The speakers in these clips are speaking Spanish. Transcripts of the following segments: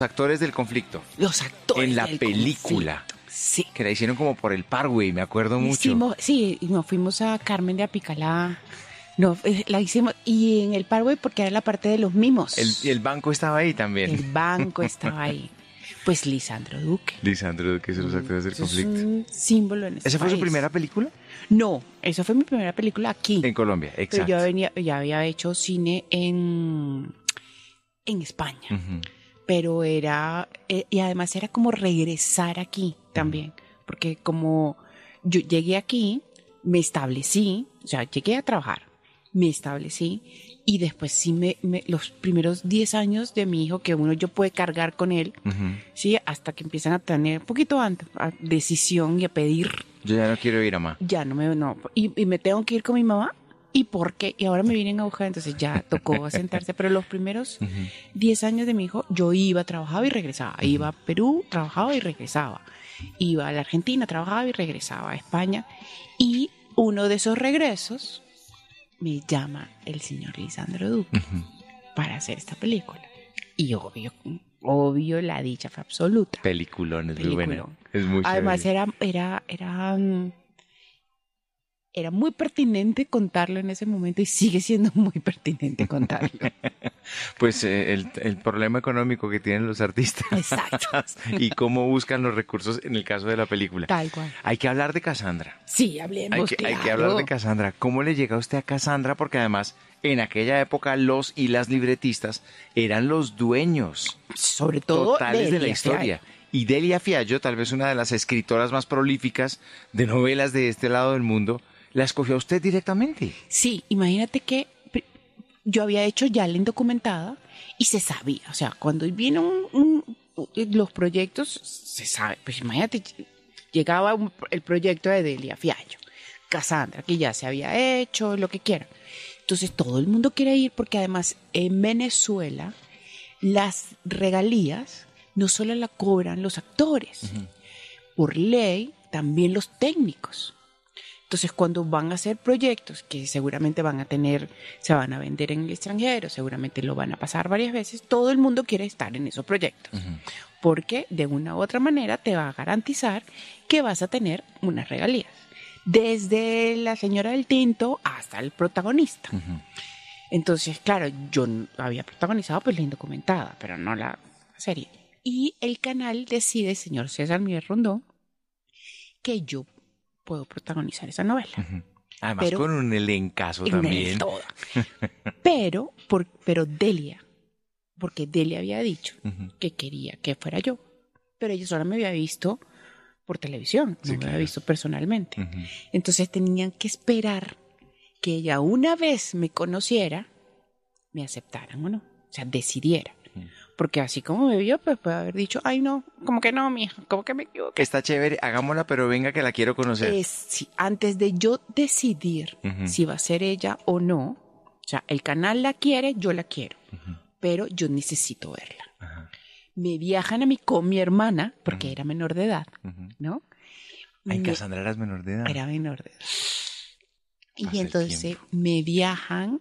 Actores del conflicto. Los actores En la del película. conflicto. Sí. Que la hicieron como por el Parkway, me acuerdo mucho. Sí, y nos fuimos a Carmen de Apicalá. No, la hicimos, y en el Parkway porque era la parte de los mimos. El banco estaba ahí también. El banco estaba ahí. Pues Lisandro Duque. Lisandro Duque es de los actores del Eso es conflicto. un símbolo en este ¿Esa fue su país. primera película? No, esa fue mi primera película aquí. En Colombia, Pero exacto. ya había hecho cine en España. Ujú. Pero era, y además era como regresar aquí también. Porque como yo llegué aquí, me establecí, o sea, llegué a trabajar, me establecí y después sí los primeros 10 años de mi hijo que yo puede cargar con él, Ujú. sí, hasta que empiezan a tener un poquito antes, a decisión y a pedir, Yo ya no quiero ir a más. ya y me tengo que ir con mi mamá. ¿Y por qué? Y ahora me vienen a buscar, entonces ya tocó sentarse. Pero los primeros 10 años de mi hijo, yo iba, trabajaba y regresaba. Iba a Perú, trabajaba y regresaba. Iba a la Argentina, trabajaba y regresaba a España. Y uno de esos regresos me llama el señor Lisandro Duque para hacer esta película. Y obvio, la dicha fue absoluta. Peliculón, es muy buena. Peliculón. Es muy Además chévere. era muy pertinente contarlo en ese momento y sigue siendo muy pertinente contarlo. Pues el problema económico que tienen los artistas. Exacto. Y cómo buscan los recursos en el caso de la película. Tal cual. Hay que hablar de Cassandra. Sí, hablemos, Hay que hablar de Cassandra. ¿Cómo le llega a usted a Cassandra? Porque además, en aquella época, los y las libretistas eran los dueños sobre todo totales de la historia. Y Delia Fiallo, tal vez una de las escritoras más prolíficas de novelas de este lado del mundo, la escogió a usted directamente. Sí, imagínate que yo había hecho ya la indocumentada y se sabía, o sea, cuando vienen los proyectos, se sabe, pues imagínate, llegaba el proyecto de Delia Fiallo, Cassandra, que ya se había hecho, lo que quiera. Entonces todo el mundo quiere ir porque además en Venezuela las regalías no solo la cobran los actores, por ley también los técnicos. Entonces, cuando van a hacer proyectos que seguramente se van a vender en el extranjero, seguramente lo van a pasar varias veces, todo el mundo quiere estar en esos proyectos. Porque de una u otra manera te va a garantizar que vas a tener unas regalías. Desde la señora del tinto hasta el protagonista. Entonces, claro, yo había protagonizado pues la indocumentada, pero no la serie. Y el canal decide, señor César Miguel Rondón, que yo puedo protagonizar esa novela. Además, con un elencazo también. Pero Delia, porque Delia había dicho que quería que fuera yo, pero ella solo me había visto por televisión, no me había visto personalmente. Entonces tenían que esperar que ella una vez me conociera, me aceptaran o no, o sea, decidiera. Porque así como me vio, pues puede haber dicho, ay no, como que no, mija, como que me equivoqué. Está chévere, hagámosla, pero venga que la quiero conocer. Sí, antes de yo decidir si va a ser ella o no, o sea, el canal la quiere, yo la quiero, pero yo necesito verla. Me viajan con mi hermana, porque era menor de edad, ¿no? Ay, Cassandra eras menor de edad. Era menor de edad. Y Hace entonces tiempo. me viaja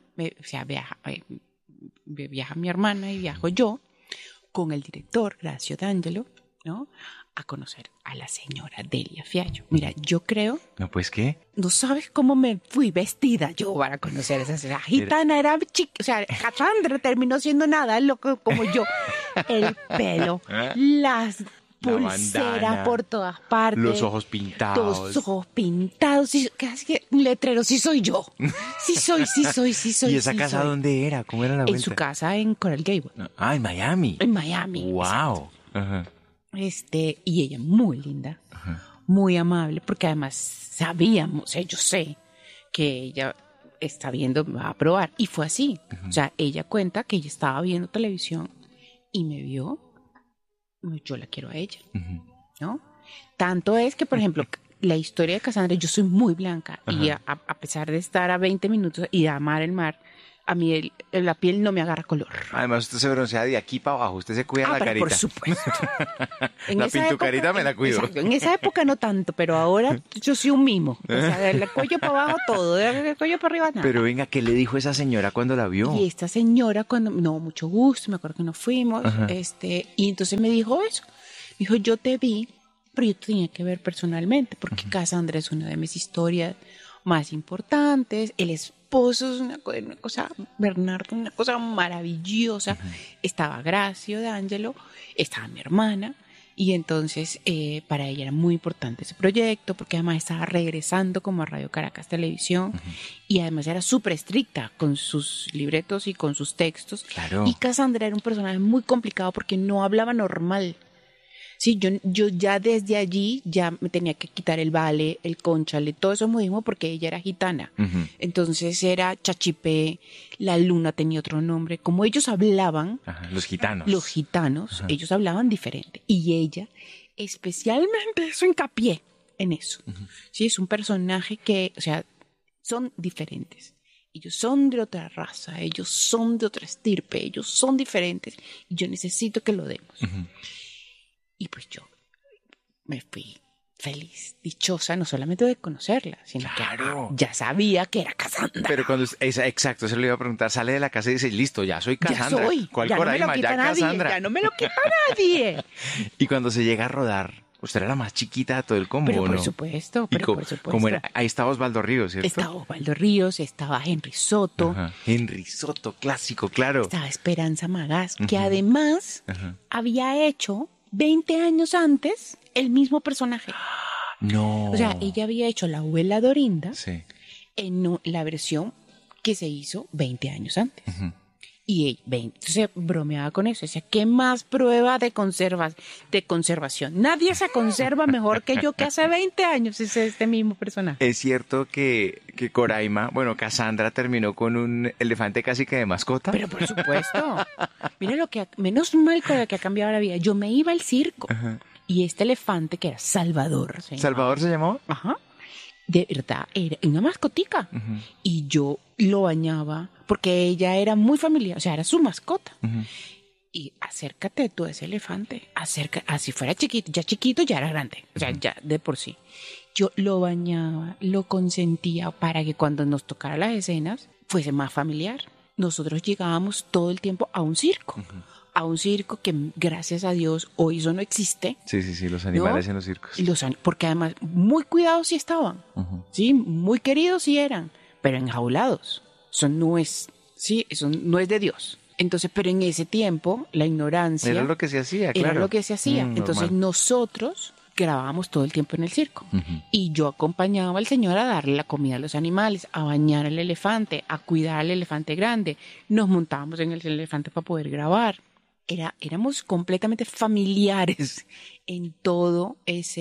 mi hermana y viajo yo con el director, Gracio D'Angelo, ¿no? A conocer a la señora Delia Fiallo. Mira, yo creo... No, pues, ¿qué? No sabes cómo me fui vestida yo para conocer a esa señora. Gitana era chica, o sea, Cassandra terminó siendo nada loco como yo. El pelo, las pulseras bandana, por todas partes. Los ojos pintados. Los ojos pintados. Casi que un letrero, sí soy yo. Sí soy. ¿Y esa sí casa soy. dónde era? ¿Cómo era la vuelta? En su casa en Coral Gable. No. Ah, en Miami. En Miami. Wow. Ajá. Y ella muy linda, muy amable, porque además sabíamos, o sea, yo sé que ella está viendo, me va a probar. Y fue así. O sea, ella cuenta que ella estaba viendo televisión y me vio. Yo la quiero a ella, ¿no? Tanto es que, por ejemplo, la historia de Cassandra, yo soy muy blanca y a pesar de estar a 20 minutos y de amar el mar, a mí la piel no me agarra color. Además, usted se broncea de aquí para abajo, usted se cuida la pero carita. por supuesto. La pintucarita me la cuido. Exacto, en esa época no tanto, pero ahora yo soy un mimo. O sea, del cuello para abajo todo, del cuello para arriba nada. Pero venga, ¿qué le dijo esa señora cuando la vio? Y esta señora, no, mucho gusto, me acuerdo que nos fuimos, y entonces me dijo eso. Me dijo, yo te vi, pero yo te tenía que ver personalmente, porque Cassandra es una de mis historias más importantes. El esposo es una cosa, Bernardo, una cosa maravillosa. Estaba Gracio D'Angelo, estaba mi hermana, y entonces para ella era muy importante ese proyecto, porque además estaba regresando como a Radio Caracas Televisión, y además era súper estricta con sus libretos y con sus textos. Claro. Y Cassandra era un personaje muy complicado porque no hablaba normal. Sí, yo ya desde allí ya me tenía que quitar el vale, el cónchale, todo eso modismo porque ella era gitana. Entonces era chachipé, la luna tenía otro nombre. Como ellos hablaban, los gitanos. Los gitanos, ellos hablaban diferente. Y ella, especialmente hizo hincapié en eso. Sí, es un personaje que, o sea, son diferentes. Ellos son de otra raza, ellos son de otra estirpe, ellos son diferentes. Y yo necesito que lo demos. Y pues yo me fui feliz, dichosa, no solamente de conocerla, sino que ya sabía que era Cassandra. Pero cuando, exacto, se lo iba a preguntar, sale de la casa y dice, listo, ya soy Cassandra. Ya soy, ¿Cuál ya Coraima? No me lo quita ya nadie, Cassandra. ya no me lo quita nadie. Y cuando se llega a rodar, usted era la más chiquita de todo el combo, pero ¿no? por supuesto, pero por supuesto. ¿Cómo era? Ahí estaba Osvaldo Ríos, ¿cierto? Estaba Osvaldo Ríos, estaba Henry Soto. Henry Soto, clásico, claro. Estaba Esperanza Magás, que además había hecho 20 años antes el mismo personaje. No. O sea, ella había hecho la abuela Dorinda en la versión que se hizo 20 años antes. Y entonces bromeaba con eso. Decía, ¿qué más prueba de conservación? Nadie se conserva mejor que yo, que hace 20 años es este mismo personaje. Es cierto que Coraima, Cassandra terminó con un elefante casi que de mascota. Pero por supuesto. Mira menos mal con lo que ha cambiado la vida. Yo me iba al circo. Y este elefante que era Salvador. ¿Salvador se llamaba? De verdad, era una mascotica. Y yo lo bañaba porque ella era muy familiar, o sea, era su mascota. Y acércate tú a ese elefante, así fuera chiquito, ya era grande, o sea, ya de por sí. Yo lo bañaba, lo consentía para que cuando nos tocara las escenas fuese más familiar. Nosotros llegábamos todo el tiempo a un circo. A un circo que, gracias a Dios, hoy eso no existe. Sí, los animales en los circos. Porque además, muy cuidados sí estaban. Sí, muy queridos sí eran, pero enjaulados. Eso no es de Dios. Entonces, pero en ese tiempo, la ignorancia... Era lo que se hacía, claro. Era lo que se hacía. Entonces, nosotros grabábamos todo el tiempo en el circo. Y yo acompañaba al señor a darle la comida a los animales, a bañar al elefante, a cuidar al elefante grande. Nos montábamos en el elefante para poder grabar. Éramos completamente familiares en todo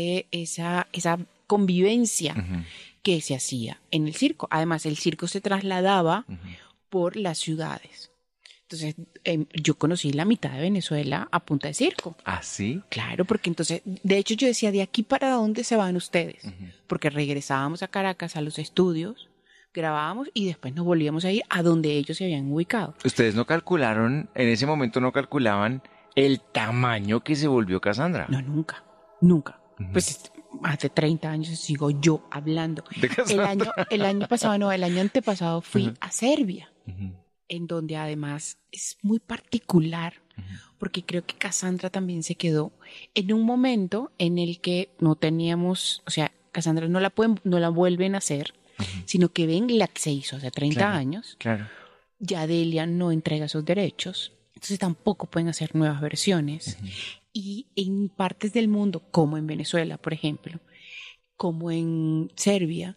esa convivencia que se hacía en el circo. Además, el circo se trasladaba por las ciudades. Entonces, yo conocí la mitad de Venezuela a punta de circo. ¿Ah, sí? Claro, porque entonces, de hecho yo decía, ¿de aquí para dónde se van ustedes? Porque regresábamos a Caracas, a los estudios, grabábamos y después nos volvíamos a ir a donde ellos se habían ubicado. ¿Ustedes no calcularon, en ese momento no calculaban el tamaño que se volvió Cassandra? No, nunca. Pues hace 30 años sigo yo hablando. ¿De Cassandra? El año antepasado fui a Serbia, en donde además es muy particular, porque creo que Cassandra también se quedó en un momento en el que no teníamos, o sea, Cassandra no la vuelven a hacer, sino que ven la que se hizo hace 30 años. Claro. Ya Delia no entrega sus derechos, entonces tampoco pueden hacer nuevas versiones. Y en partes del mundo, como en Venezuela, por ejemplo, como en Serbia,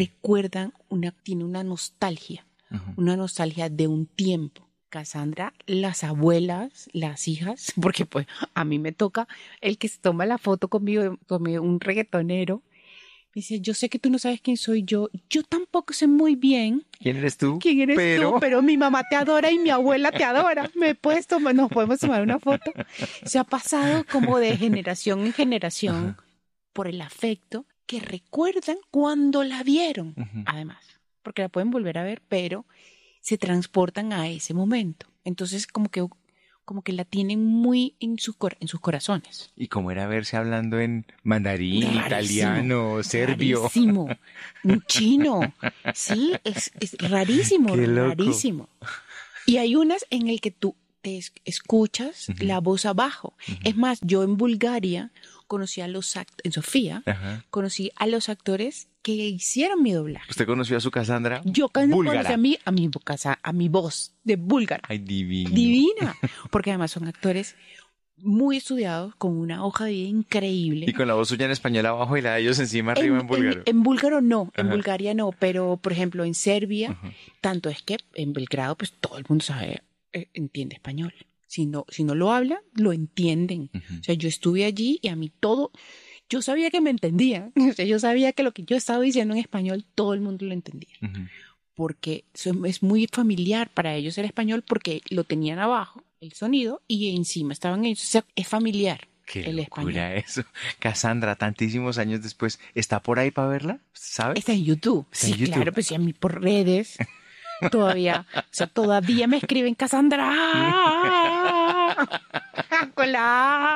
tiene una nostalgia de un tiempo. Cassandra, las abuelas, las hijas, porque pues a mí me toca el que se toma la foto conmigo, un reggaetonero. Me dice, yo sé que tú no sabes quién soy yo. Yo tampoco sé muy bien. ¿Quién eres tú? Pero mi mamá te adora y mi abuela te adora. Nos podemos tomar una foto. Se ha pasado como de generación en generación por el afecto que recuerdan cuando la vieron. Además, porque la pueden volver a ver, pero se transportan a ese momento. Entonces como que la tienen muy en sus corazones. ¿Y cómo era verse hablando en mandarín, Rarísimo, italiano, serbio? Rarísimo. Un chino. Sí, es rarísimo, Qué loco. rarísimo. Y hay unas en el que tú te escuchas la voz abajo. Es más, yo en Bulgaria conocí a los en Sofía, Ajá. conocí a los actores que hicieron mi doblaje. ¿Usted conoció a su Cassandra? Yo conocí búlgara. a mi voz de búlgara. Ay, divino. Divina. Porque además son actores muy estudiados, con una hoja de vida increíble. Y con la voz suya en español abajo y la de ellos encima arriba en búlgaro. En búlgaro no, en Ajá. Bulgaria no, pero por ejemplo en Serbia, Ajá. tanto es que en Belgrado pues todo el mundo sabe, entiende español. Si no lo hablan, lo entienden. Ujú. O sea, yo estuve allí y a mí todo, yo sabía que me entendían. O sea, yo sabía que lo que yo estaba diciendo en español, todo el mundo lo entendía. Ujú. Porque es muy familiar para ellos el español porque lo tenían abajo, el sonido, y encima estaban ellos. O sea, es familiar Qué el español. locura eso. Cassandra, tantísimos años después, ¿está por ahí para verla? ¿Sabe? Está en YouTube. Está Sí, en YouTube. claro, pues sí, a mí por redes. Todavía, o sea, todavía me escriben Cassandra con la A.